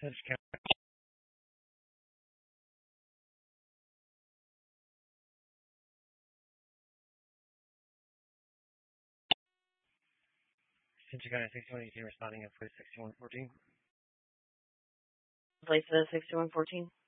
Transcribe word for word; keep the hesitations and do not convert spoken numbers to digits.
Message count. Central County sixty-one eighteen responding at voice sixty-one fourteen. Voice sixty-one fourteen.